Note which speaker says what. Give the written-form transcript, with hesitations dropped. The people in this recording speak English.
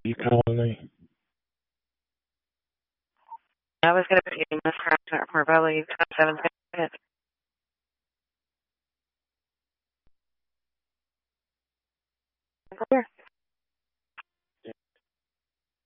Speaker 1: You calling me?
Speaker 2: I was going to put you in this contact for probably 7 minutes. Clear.